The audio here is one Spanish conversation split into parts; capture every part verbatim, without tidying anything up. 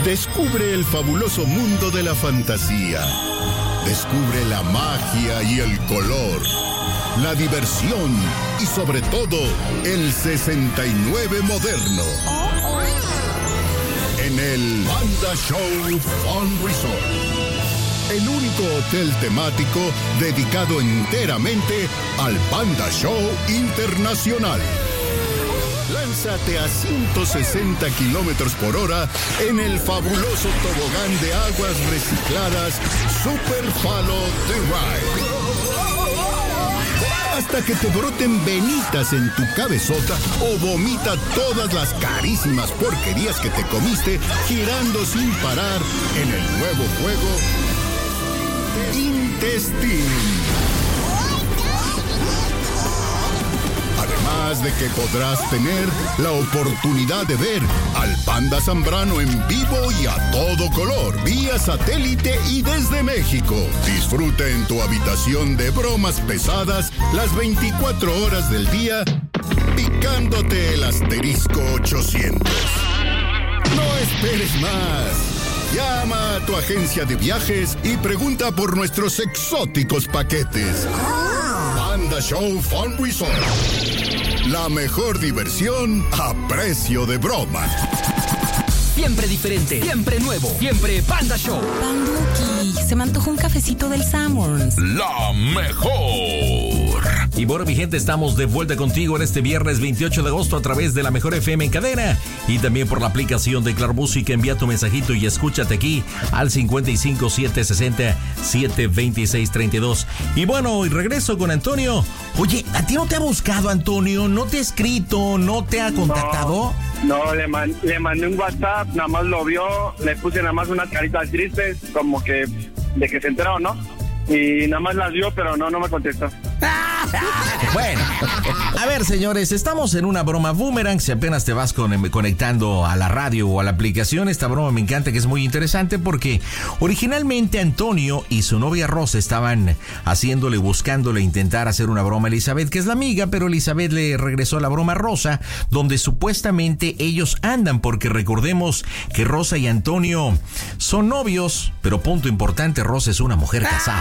Descubre el fabuloso mundo de la fantasía. Descubre la magia y el color, la diversión y sobre todo el sesenta y nueve moderno. En el Panda Show Fun Resort. El único hotel temático dedicado enteramente al Panda Show Internacional. Lánzate a ciento sesenta kilómetros por hora en el fabuloso tobogán de aguas recicladas Super Follow the Ride. Hasta que te broten venitas en tu cabezota o vomita todas las carísimas porquerías que te comiste girando sin parar en el nuevo juego Intestine. Además de que podrás tener la oportunidad de ver al Panda Zambrano en vivo y a todo color, vía satélite y desde México. Disfruta en tu habitación de bromas pesadas las veinticuatro horas del día, picándote el asterisco ochocientos. No esperes más. Llama a tu agencia de viajes y pregunta por nuestros exóticos paquetes. Panda Show Fun Resort. La mejor diversión a precio de broma. Siempre diferente, siempre nuevo, siempre Panda Show. Panduki, se me antojó un cafecito del Summers. La mejor. Y bueno, mi gente, estamos de vuelta contigo en este viernes veintiocho de agosto a través de la Mejor F M en cadena y también por la aplicación de Claro Música. Envía tu mensajito y escúchate aquí al cincuenta y cinco, setecientos sesenta, setecientos veintiséis, treinta y dos. Y bueno, y regreso con Antonio. Oye, ¿a ti no te ha buscado, Antonio? ¿No te ha escrito? ¿No te ha contactado? No, no le, man, le mandé un WhatsApp, nada más lo vio, le puse nada más unas caritas tristes, como que de que se enteró, ¿no? Y nada más las vio, pero no, no me contestó. Bueno, a ver, señores, estamos en una broma boomerang. Si apenas te vas con, conectando a la radio o a la aplicación, esta broma me encanta, que es muy interesante porque originalmente Antonio y su novia Rosa estaban haciéndole, buscándole intentar hacer una broma a Elizabeth, que es la amiga, pero Elizabeth le regresó la broma a Rosa, donde supuestamente ellos andan, porque recordemos que Rosa y Antonio son novios, pero punto importante, Rosa es una mujer casada.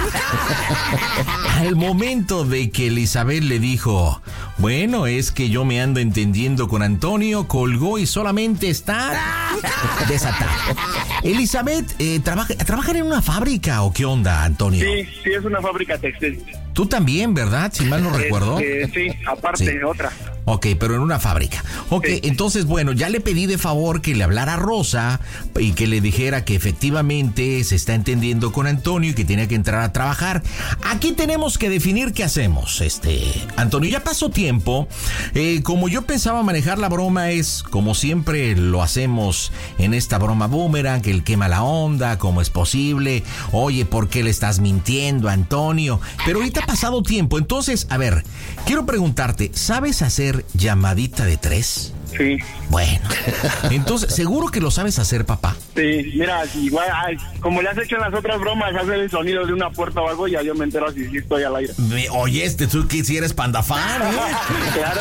Al momento de que Elizabeth le dijo, bueno, es que yo me ando entendiendo con Antonio, colgó y solamente está desatada. Elizabeth, eh, ¿trabaja, ¿trabajan en una fábrica o qué onda, Antonio? Sí, sí, es una fábrica textil. Tú también, ¿verdad? Si mal no recuerdo. Eh, sí, aparte sí. Otra. Ok, pero en una fábrica. Ok, sí. Entonces, bueno, ya le pedí de favor que le hablara a Rosa y que le dijera que efectivamente se está entendiendo con Antonio y que tiene que entrar a trabajar. Aquí tenemos que definir qué hacemos, este, Antonio. Ya pasó tiempo. Eh, como yo pensaba manejar la broma es, como siempre lo hacemos en esta broma boomerang, que él quema la onda, cómo es posible. Oye, ¿por qué le estás mintiendo, Antonio? Pero ahorita ha pasado tiempo. Entonces, a ver, quiero preguntarte, ¿sabes hacer llamadita de tres? Sí. Bueno, entonces, ¿seguro que lo sabes hacer, papá? Sí, mira, igual, ay, como le has hecho en las otras bromas, hacer el sonido de una puerta o algo, ya yo me entero si sí estoy al aire. Me, oye, este, tú que si eres pandafán, ¿eh? Claro.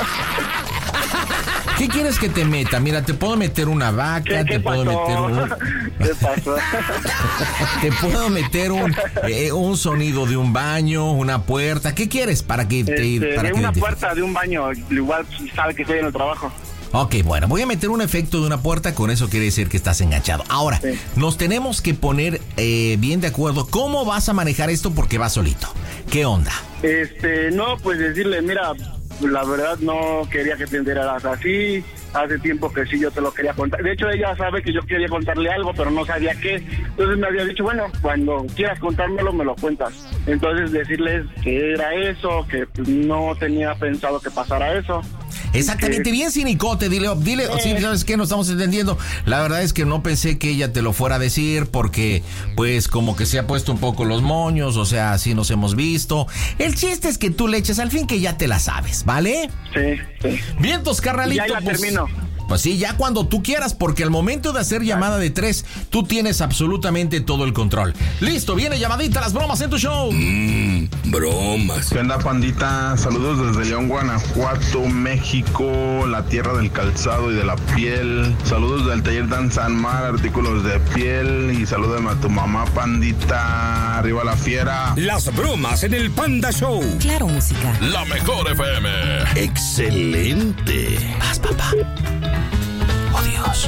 ¿Qué quieres que te meta? Mira, te puedo meter una vaca, ¿Qué, qué te pasó? puedo meter un... ¿Qué pasó? Te puedo meter un, eh, un sonido de un baño, una puerta. ¿Qué quieres para que te... Este, para de que una te... puerta, de un baño, igual sabe que estoy en el trabajo. Ok, bueno, voy a meter un efecto de una puerta, con eso quiere decir que estás enganchado. Ahora, sí. Nos tenemos que poner eh, bien de acuerdo. ¿Cómo vas a manejar esto? Porque vas solito. ¿Qué onda? Este, no, pues decirle, mira, la verdad no quería que te enteraras así. Hace tiempo que sí yo te lo quería contar. De hecho, ella sabe que yo quería contarle algo, pero no sabía qué. Entonces me había dicho, bueno, cuando quieras contármelo, me lo cuentas. Entonces decirles que era eso, que no tenía pensado que pasara eso. Exactamente, bien cinicote, dile, dile, eh. sí, ¿sabes qué? No estamos entendiendo. La verdad es que no pensé que ella te lo fuera a decir porque, pues, como que se ha puesto un poco los moños, o sea, así nos hemos visto. El chiste es que tú le eches al fin que ya te la sabes, ¿vale? Sí, sí. Vientos, carnalito. Ya la pues, termino. Pues sí, ya cuando tú quieras, porque al momento de hacer llamada de tres, tú tienes absolutamente todo el control. Listo, viene llamadita, las bromas en tu show. Mmm, bromas. ¿Qué onda, pandita? Saludos desde León, Guanajuato, México, la tierra del calzado y de la piel. Saludos del taller Dan San Mar, artículos de piel. Y salúdame a tu mamá, pandita. Arriba la fiera. Las bromas en el Panda Show. Claro, música. La mejor F M. Excelente. Vas, papá. Oh, Dios.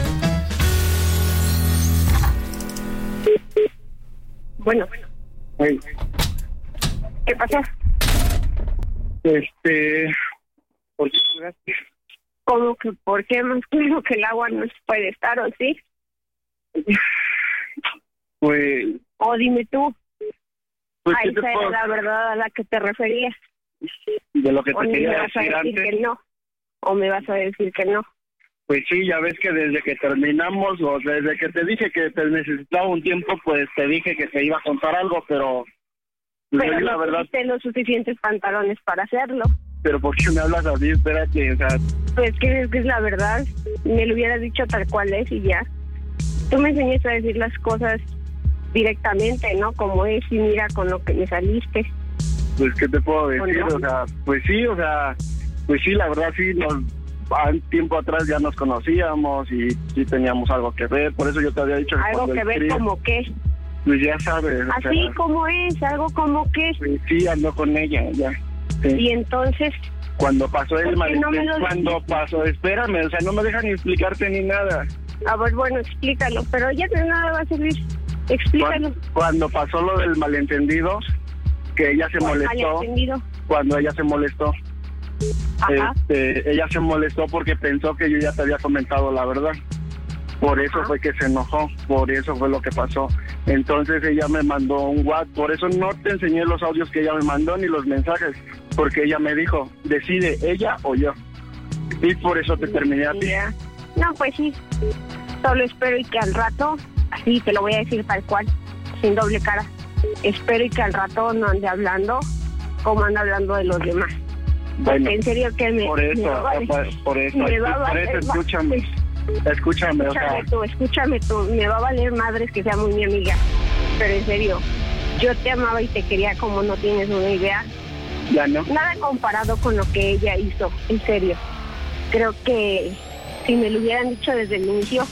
Bueno. Hey, ¿Qué pasó? este, ¿por qué jugaste? ¿Cómo que por qué? Más claro que el agua no se puede estar, ¿o sí? Pues, O dime tú, pues a ¿qué te esa puedo- era la verdad a la que te referías. de lo que O te me quería vas a decir decir antes. que no. O me vas a decir que no. Pues sí, ya ves que desde que terminamos o desde que te dije que te necesitaba un tiempo, pues te dije que te iba a contar algo, pero pues, Pero la no verdad, tuviste los suficientes pantalones para hacerlo. pero ¿por qué me hablas así? Espérate, o sea, Pues que es que es la verdad. Me lo hubieras dicho tal cual es y ya. Tú me enseñaste a decir las cosas directamente, ¿no? Como es, y mira con lo que me saliste. pues ¿qué te puedo ¿O decir? no? O sea, pues sí, o sea, pues sí, la verdad sí, nos, a un tiempo atrás ya nos conocíamos y sí teníamos algo que ver, por eso yo te había dicho que Algo cuando que ver escribas, como qué. pues ya sabes, o Así sea, como es, algo como qué. pues sí, ando con ella, ya. Sí. Y entonces, Cuando pasó el ¿por qué no me malentendido, lo cuando pasó, espérame, o sea, no me dejan ni explicarte ni nada. a ver, bueno, explícalo. Pero ya de nada va a servir. Explícalo. Cuando, cuando pasó lo del malentendido, que ella se ¿Cuál molestó, malentendido? cuando ella se molestó, Ajá. este, ella se molestó porque pensó que yo ya te había comentado la verdad. Por eso Ajá. fue que se enojó, por eso fue lo que pasó. Entonces ella me mandó un WhatsApp, por eso no te enseñé los audios que ella me mandó ni los mensajes, porque ella me dijo, decide ella o yo. Y por eso te terminé a ti. Ya. No, pues sí. Solo espero y que al rato, así te lo voy a decir tal cual, sin doble cara. Espero y que al rato no ande hablando como anda hablando de los demás. Porque Bueno, en serio que me... por eso, me va a valer- por, por eso, me va a por valer eso, ma- escúchame, escúchame, o sea, Escúchame tú, escúchame tú, me va a valer madres que sea muy mi amiga, pero en serio, yo te amaba y te quería como no tienes una idea, ya no. nada comparado con lo que ella hizo, en serio. Creo que si me lo hubieran dicho desde el inicio,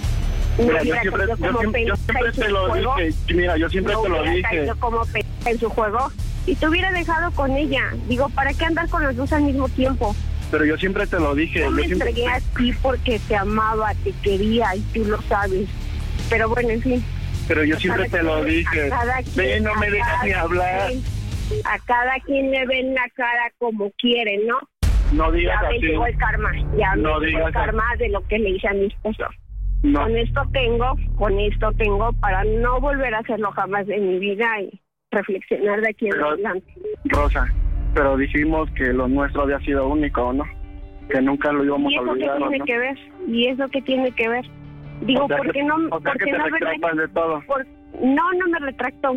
no Mira, yo hubiera siempre, caído yo como siempre, yo pendeja siempre en su te lo juego, dije, mira, yo siempre no te lo hubiera dije, caído como pendeja en su juego y te hubiera dejado con ella. Digo, ¿para qué andar con los dos al mismo tiempo? pero yo siempre te lo dije. Yo Yo me siempre, entregué a ti porque te amaba, te quería y tú lo sabes. Pero bueno, en fin. pero yo siempre te lo dije. A cada Ve, quien- no me a dejas cada ni hablar. quien- A cada quien le ven la cara como quiere, ¿no? No digas Ya me así. llegó el karma, ya No me llegó digas el karma de lo que le hice a mi esposo. No, Con esto tengo, con esto tengo para no volver a hacerlo jamás en mi vida y reflexionar de aquí en Pero- adelante. Rosa, pero dijimos que lo nuestro había sido único, ¿o no? Que nunca lo íbamos ¿Y a eso qué olvidar, ¿o tiene no? que ver? ¿Y eso qué tiene que ver? Digo, O sea ¿por que- qué no, o sea por que qué te no me retractas de todo. por- no, no me retracto.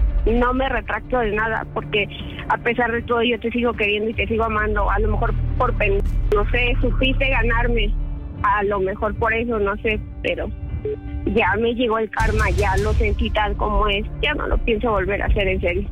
No me retracto de nada, porque a pesar de todo yo te sigo queriendo y te sigo amando. A lo mejor por pen, no sé, supiste ganarme. A lo mejor por eso, no sé, pero ya me llegó el karma, ya lo sentí tal como es. Ya no lo pienso volver a hacer, en serio.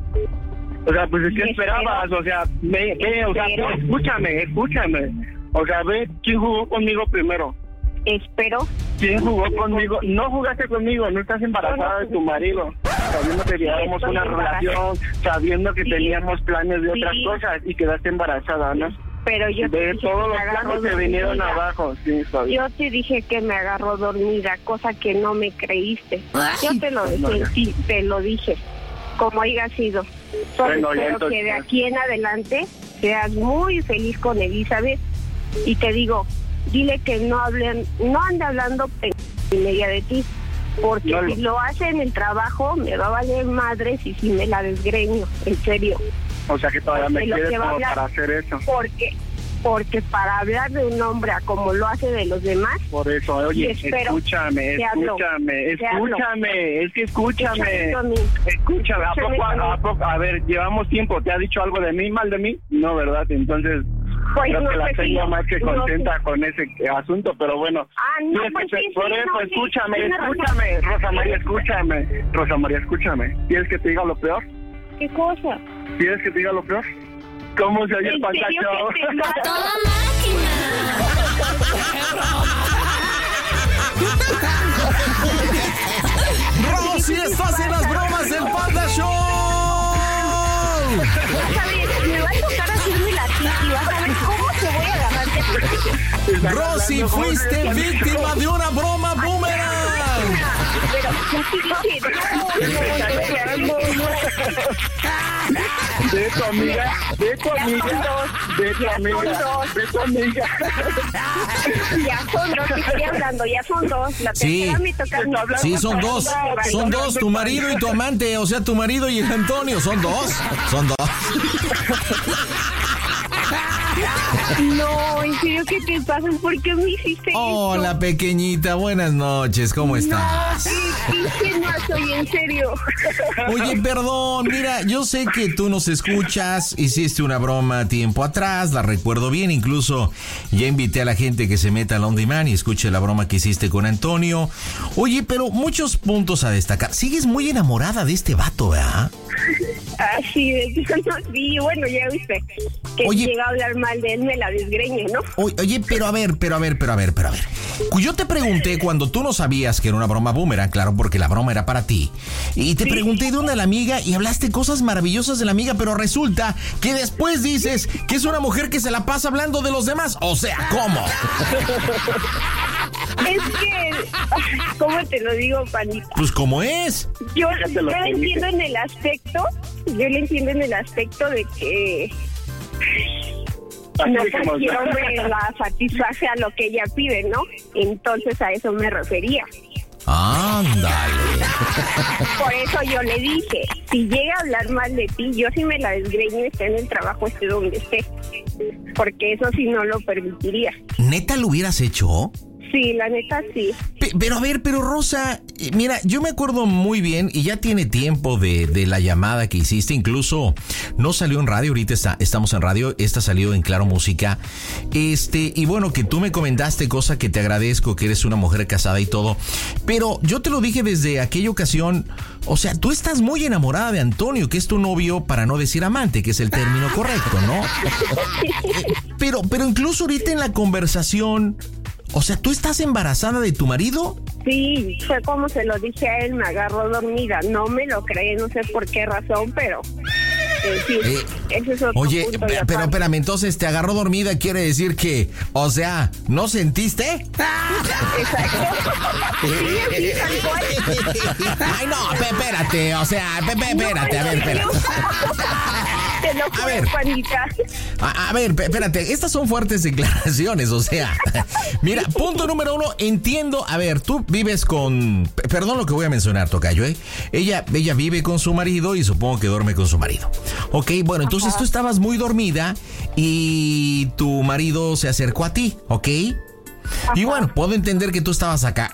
O sea, pues es que Y esperabas, espero- o sea, ve, ve, o sea, espero- escúchame, escúchame. O sea, ve, ¿quién jugó conmigo primero? Espero. ¿Quién jugó conmigo? No jugaste conmigo, no estás embarazada de tu marido, sabiendo que llevábamos estoy una embarazada. relación, sabiendo que Sí. teníamos planes de otras Sí. cosas y quedaste embarazada, ¿no? Pero yo te De dije todos que los me agarró planes se vinieron dormida. abajo, sí, está bien. Yo te dije que me agarró dormida, cosa que no me creíste. Yo te lo no, dije, ya. sí, te lo dije, como haya sido. Solo Bueno, ya espero entonces- que de aquí en adelante seas muy feliz con Elizabeth. Y te digo, dile que no hablen, no ande hablando p y media de ti. Porque No, si lo hace en el trabajo, me va a valer madres y si me la desgreño, en serio. O sea que todavía me de lo quieres que va a como hablar. para hacer eso. Porque porque para hablar de un hombre a como lo hace de los demás, Por eso, oye, espero. escúchame, Te hablo. escúchame, Te hablo. escúchame, es que escúchame. Escúchame tú a mí. Escúchame, ¿a Escúchame poco, tú a mí. a poco? A ver, llevamos tiempo, ¿te ha dicho algo de mí, mal de mí? No, ¿verdad? Entonces, Pues creo no que la sé si- tengo más que no contenta sé. con ese eh, asunto, pero bueno. Ah, no, Tienes pues que- sí, por sí, eso, no, sí, escúchame, tienes razón. escúchame, Rosa María, escúchame, Rosa María, escúchame. ¿Quieres que te diga lo peor? ¿Qué cosa? ¿Quieres que te diga lo peor? ¿Cómo se oye el ¿En Panda serio Show? que te mata? ¡Toda Rosy, estás en las bromas del Panda Show. Vas a ver, me va a tocar hacerme la tía y vas a ver cómo te voy a agarrar de Rosy, fuiste víctima de una broma boomerang. Pero ya te dije, no, no, no, no. De tu amiga, de tu Ya amiga, son dos. de tu Ya son amiga, dos. de tu amiga. Ya son dos, te estoy hablando, ya son dos. La Sí. tercera me toca a mí. Sí, son dos. Son dos, tu marido y tu amante. O sea, tu marido y el Antonio. Son dos. Son dos. No, en serio, ¿qué te pasa? ¿Por qué me hiciste Hola, pequeñita. Buenas noches. ¿Cómo estás? esto? No, qué ingenua soy, en serio. Oye, perdón, mira, yo sé que tú nos escuchas, hiciste una broma tiempo atrás, la recuerdo bien, incluso ya invité a la gente que se meta al On Demand y escuche la broma que hiciste con Antonio. Oye, pero muchos puntos a destacar. Sigues muy enamorada de este vato, ¿verdad? Así de plano, sí, bueno, ya viste que Oye. llega a hablar mal de él, me la desgreñe, ¿no? Oye, oye, pero a ver, pero a ver, pero a ver, pero a ver. Yo te pregunté cuando tú no sabías que era una broma boomerang, claro, porque la broma era para ti. Y te pregunté de dónde la amiga y hablaste cosas maravillosas de la amiga, pero resulta que después dices que es una mujer que se la pasa hablando de los demás. O sea, ¿cómo? Es que, ¿cómo te lo digo, panita? Pues, ¿cómo es? Yo, Ya te yo lo lo dije. entiendo en el aspecto, yo lo entiendo en el aspecto de que Así no dijimos, cualquier ¿no? hombre la satisface a lo que ella pide, ¿no? Entonces a eso me refería. Ándale. Por eso yo le dije, si llega a hablar mal de ti, yo sí me la desgreño, esté en el trabajo, esté donde esté. Porque eso sí no lo permitiría. ¿Neta lo hubieras hecho? Sí, la neta sí. Pe- Pero a ver, pero Rosa, eh, mira, yo me acuerdo muy bien y ya tiene tiempo de, de la llamada que hiciste, incluso no salió en radio, ahorita está, estamos en radio, esta salió en Claro Música, este, y bueno, que tú me comentaste, cosa que te agradezco, que eres una mujer casada y todo, pero yo te lo dije desde aquella ocasión, o sea, tú estás muy enamorada de Antonio, que es tu novio, para no decir amante, que es el término correcto, ¿no? Pero, pero incluso ahorita en la conversación, o sea, ¿tú estás embarazada de tu marido? Sí, fue como se lo dije a él, me agarró dormida. No me lo cree, no sé por qué razón, pero eh, sí, Eh, ese es otro Oye, punto y pe- pero aparte. espérame, entonces te agarró dormida, quiere decir que, o sea, ¿no sentiste? Exacto. Sí, así, tal cual. Ay, no, pe- espérate, o sea, pe- pe- espérate, a ver, espérate. Te lo A ver. juro, panita. A, a ver, pe- espérate, estas son fuertes declaraciones, o sea, mira, punto número uno, entiendo, a ver, tú vives con, p- perdón lo que voy a mencionar, tocayo, ¿eh? Ella, ella vive con su marido y supongo que duerme con su marido. Ok, bueno, entonces tú estabas muy dormida y tu marido se acercó a ti, ¿ok? Y bueno, puedo entender que tú estabas acá.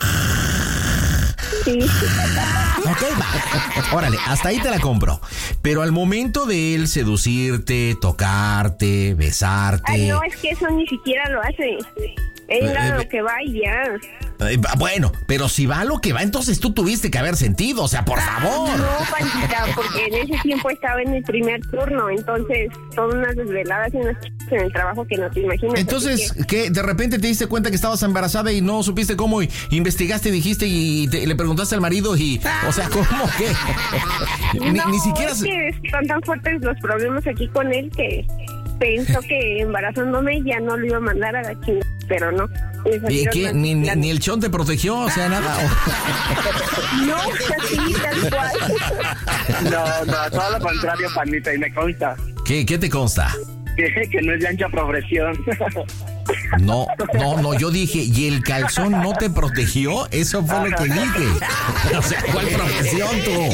Sí. Ok, va. Órale, hasta ahí te la compro. Pero al momento de él seducirte, tocarte, besarte. Ay, no, es que eso ni siquiera lo hace. Él Eh, a eh, lo que va y ya. eh, va- bueno, pero si va a lo que va, entonces tú tuviste que haber sentido, o sea, por favor. No, panita, porque en ese tiempo estaba en el primer turno, entonces son unas desveladas y unas ch- en el trabajo que no te imaginas. Entonces, así ¿qué? ¿De repente te diste cuenta que estabas embarazada y no supiste cómo? Y investigaste, dijiste y te- le preguntaste al marido y, o sea, ¿cómo que? que- Ni, no, ni siquiera... es se- que están tan fuertes los problemas aquí con él que pensó que embarazándome ya no lo iba a mandar a la chingada, pero no. Le ¿Y salieron qué? más Ni, ni, planes. ni el chon te protegió, o sea, nada. o- No, así, tal cual. No, no, todo lo contrario, Pandita, y me consta ¿Qué, ¿Qué te consta? que, que no es de ancha progresión. No, no, no, yo dije, ¿y el calzón no te protegió? Eso fue lo que dije. O sea, ¿cuál protección tú?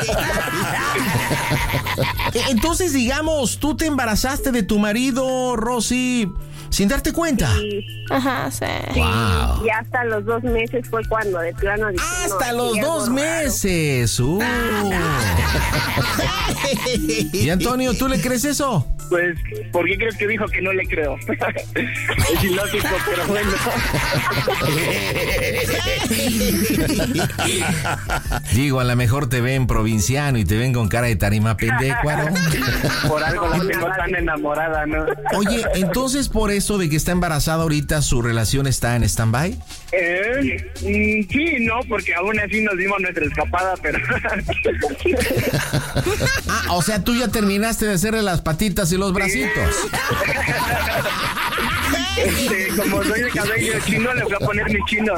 Entonces, digamos, tú te embarazaste de tu marido, Rosy, sin darte cuenta. Sí. Ajá, sí. Sí, Wow. y hasta los dos meses fue cuando de plano dije, Hasta no, los aquí dos algo raro. meses. Uh. Y Antonio, ¿tú le crees eso? Pues, ¿por qué crees que dijo que no le creo? Es ilógico, pero bueno. Digo, a lo mejor te ven provinciano y te ven con cara de tarima pendecuaro. Por algo la tengo tan enamorada, ¿no? Oye, entonces por eso de que está embarazada ahorita, ¿su relación está en stand-by? Eh, mm, sí, no, porque aún así nos dimos nuestra escapada, pero... Ah, o sea, tú ya terminaste de hacerle las patitas y los bracitos. Este, como soy de cabello chino, le voy a poner mis chinos.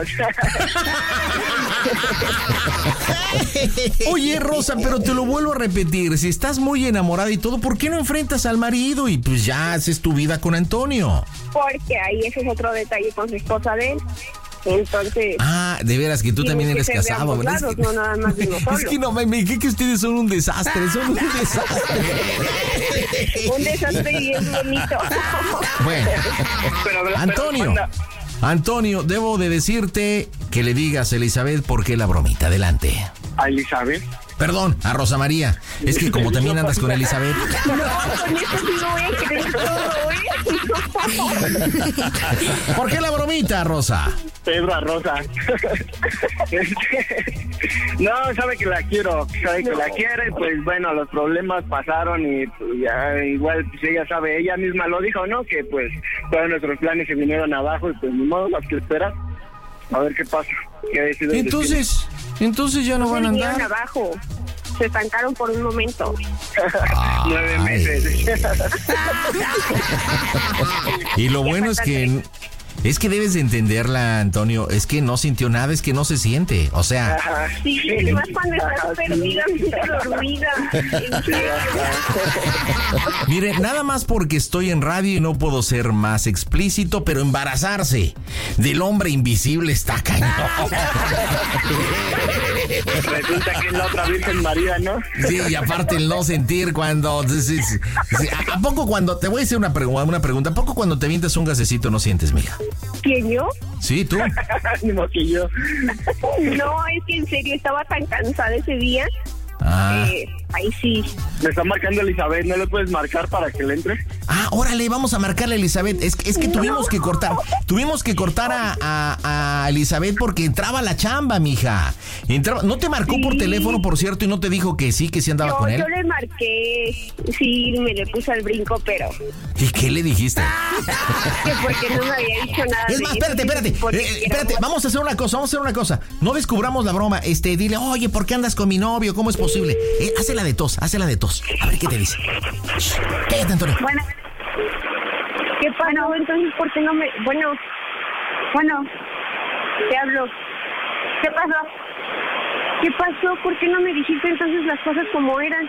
Oye, Rosa, pero te lo vuelvo a repetir, si estás muy enamorada y todo, ¿por qué no enfrentas al marido y pues ya haces tu vida con Antonio? Porque ahí ese es otro detalle con su esposa de él. Entonces... Ah, de veras que tú tiene también que eres ser de casado, ambos ¿verdad? lados, Es que, no nada más de uno solo. es que no me dije que ustedes son un desastre, son un desastre. Un desastre y es bonito. Bueno, Pero, pero, Antonio, manda. Antonio, debo de decirte que le digas a Elizabeth por qué la bromita. Adelante. ¿A Elizabeth? Perdón, a Rosa María. Es que como también andas con Elizabeth. No, con eso sí no voy a creer todo, ¿eh? ¿Por qué la bromita, Rosa? Pedro a Rosa. Este, no, sabe que la quiero, sabe que la quiere, pues bueno, los problemas pasaron y pues, ya igual pues ella sabe, ella misma lo dijo, ¿no? Que pues todos nuestros planes se vinieron abajo y pues ni modo, las que esperar. A ver qué pasa. ¿Qué decide el Entonces, entonces ya no van a Se vinieron andar. abajo. Se estancaron por un momento. Nueve meses. Y lo bueno es que es que debes de entenderla, Antonio, es que no sintió nada, es que no se siente, o sea, Ajá. Sí, y más cuando estás perdidamente dormida. En serio. mire, nada más porque estoy en radio y no puedo ser más explícito, pero embarazarse del hombre invisible está cañón. Resulta que es la otra Virgen María, ¿no? Sí, y aparte el no sentir cuando... sí, sí, sí. ¿A poco cuando... Te voy a hacer una, pregu- una pregunta, ¿a poco cuando te avientas un gasecito no sientes, mija? ¿Quién, yo? Sí, tú. Ni modo que yo. No, es que en serio estaba tan cansada ese día. Ah, Eh, ahí sí. Me está marcando Elizabeth, ¿no le puedes marcar para que le entre? ah, órale, vamos a marcarle a Elizabeth. Es, que- es que tuvimos que cortar, tuvimos que cortar a, a- a Elizabeth porque entraba a la chamba, mija. Entraba, ¿no te marcó por Sí. teléfono, por cierto, y no te dijo que sí, que sí andaba Yo, con él? yo le marqué, sí, me le puse al brinco, pero ¿Y qué le dijiste? que porque no me había dicho nada. Es de más, eso, espérate, espérate, porque eh, era espérate, amor. vamos a hacer una cosa, vamos a hacer una cosa. No descubramos la broma, este, dile, oye, ¿por qué andas con mi novio? ¿Cómo es posible? Eh, hazla de tos, hazla de tos. A ver qué te dice. Shh, cállate, Antonio. Bueno, ¿qué pasó? Entonces, ¿por qué no me...? Bueno, bueno, te hablo. ¿Qué pasó? ¿Qué pasó? ¿Por qué no me dijiste entonces las cosas como eran?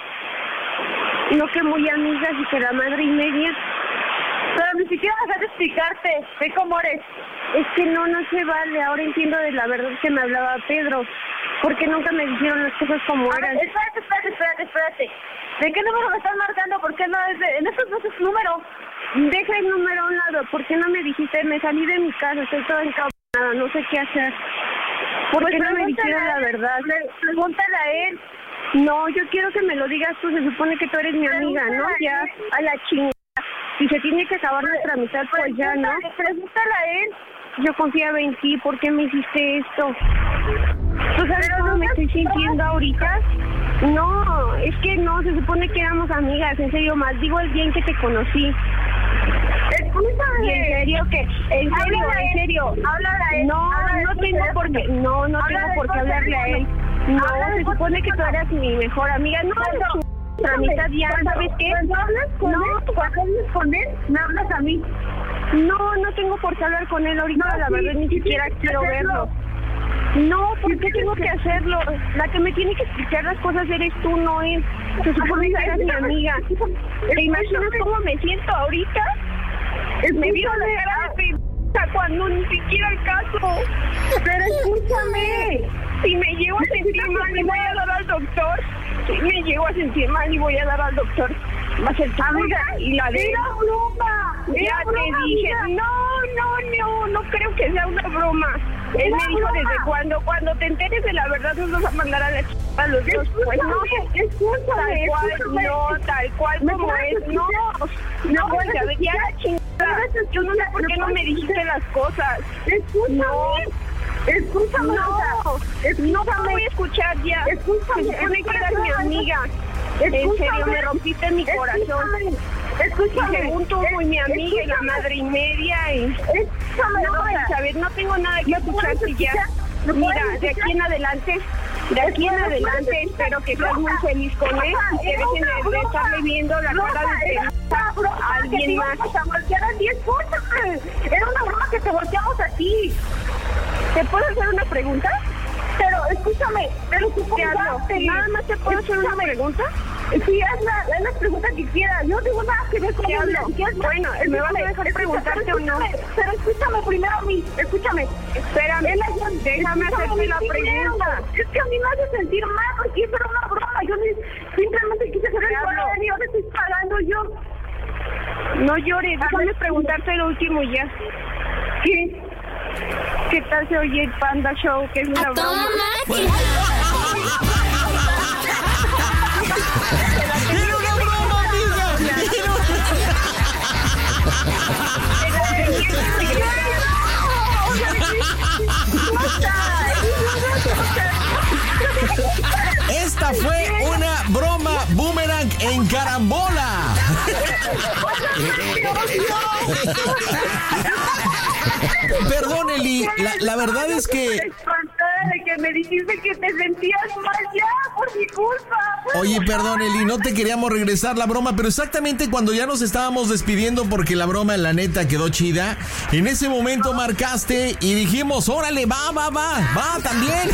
No que muy amigas y que la madre y media. Pero ni siquiera vas a explicarte de cómo eres. Es que no, no se vale. Ahora entiendo de la verdad que me hablaba Pedro. Porque nunca me dijeron las cosas como eran. Espérate, espérate, espérate, espérate. ¿De qué número me estás marcando? ¿Por qué no es de... En estos no es número. Deja el número a un lado. ¿Por qué no me dijiste? Me salí de mi casa. Estoy toda encabronada. No sé qué hacer. ¿Por Pues qué no me pregúntale dijeron a la él, verdad? pre- Pregúntale a él. No, yo quiero que me lo digas tú. Se supone que tú eres mi amiga, ¿no? Ya, a la chingada. Si se tiene que acabar nuestra amistad, pues ya, ¿no? Pregúntale, pregúntale a él. Yo confiaba en ti. ¿Por qué me hiciste esto? ¿Tú sabes Pero cómo no me me- estoy sintiendo ahorita? No, es que no. Se supone que éramos amigas. En serio, más digo el día en que te conocí. Escúchame. Y en serio que... En serio, Háblale a en él. serio. Háblale a él. No, Háblale no por tengo teléfono. por qué... No, no Háblale tengo por qué por hablarle a él. teléfono. No, Háblale se por supone que tú teléfono. eras mi mejor amiga. No, Cuando- nuestra amistad ya, Cuando- ¿sabes qué? Cuando hablas con No. él, cuando hablas con él, me hablas a mí. No, no tengo por qué hablar con él ahorita, No, la sí, verdad ni sí siquiera tienes que quiero hacerlo. verlo. No, ¿por qué tengo que hacerlo? La que me tiene que explicar las cosas eres tú, no él. Se supone que eres mi amiga. ¿Te imaginas cómo me siento ahorita? Me vieron la cara de pe... cuando ni siquiera el caso. Pero escúchame. Si me llego a sentir mal y voy a dar al doctor, si me llego a sentir mal y voy a dar al doctor, va a ser tu amiga y la de... ¡Era broma! Ya te dije, no, no, no, no creo que sea una broma. Él me dijo desde cuando, cuando te enteres de la verdad nos vas a mandar a la ch... a los dos. Pues no, escúchame, tal cual, escúchame. no, tal cual como es, no, no, pues ya ve, ya la chingada. Yo no sé por qué no me dijiste las cosas. Escúchame. No. Escúchame, no, no te voy a escuchar ya. Escúchame, se supone que eras mi amiga. En serio, me rompiste mi corazón. Escúchame. Según tú, muy mi amiga y la madre y media. Y... Escúchame, no, Elizabeth, no tengo nada que escucharte ya. Mira, de aquí en adelante, de aquí en adelante espero que seas muy feliz con él y que dejen de estarle viendo la cara de a alguien más. Eran diez cosas. Era una broma que te volteamos a ti. ¿Te puedo hacer una pregunta? Pero escúchame, pero tú te hablo. ¿Nada más te puedo hacer una pregunta? Sí, haz la, haz la pregunta que quieras. Yo no tengo nada que ver con eso. Bueno, ¿me vas a dejar preguntarte o no? Pero escúchame primero a mí, escúchame. Espérame, déjame hacerte la pregunta. Es que a mí me hace sentir mal porque eso era una broma. Yo simplemente quise hacer el favor y ahora estoy pagando yo. No llores, déjame preguntarte lo último ya. ¿Qué? ¿Qué tal se oye el Panda Show? Que es una broma. ¡Era una broma, amiga! Esta fue una broma boomerang en carambola. Perdón, Eli, la, la verdad es que... de que me dijiste que te sentías mal ya por mi culpa. Oye, perdón, Eli, no te queríamos regresar la broma, pero exactamente cuando ya nos estábamos despidiendo porque la broma, la neta, quedó chida, en ese momento marcaste y dijimos, órale, va, va, va, va también.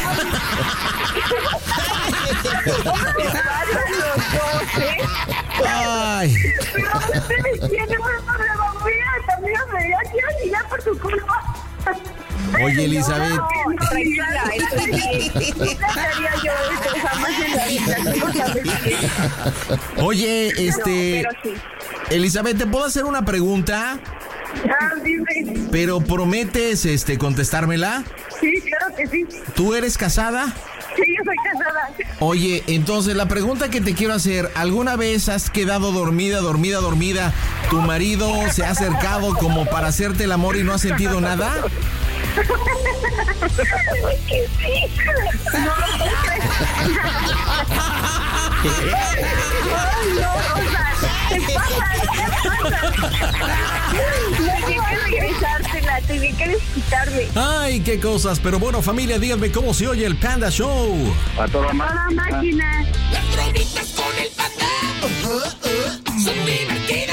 Ay. Pero ustedes tienen un problema, mira, también me dio aquí y ya por tu culpa. Oye, Elizabeth. No, no, tranquila, estoy bien. Nunca haría yo esto jamás en la vida. No sabes bien. Oye, este... No, pero sí. Elizabeth, ¿te puedo hacer una pregunta? Ah, dime. Pero prometes, este, contestármela. Sí, claro que sí. ¿Tú eres casada? Sí, yo soy casada. Oye, entonces la pregunta que te quiero hacer, ¿alguna vez has quedado dormida, dormida, dormida? ¿Tu marido se ha acercado como para hacerte el amor y no has sentido nada? Que sí. No, Ay, no, o sea, te pasa, te pasa. Tenía que regresártela, tenía que desquitarme. Ay, qué cosas. Pero bueno, familia, díganme cómo se oye el Panda Show. A toda máquina. Las bromitas con el Panda son divertidas.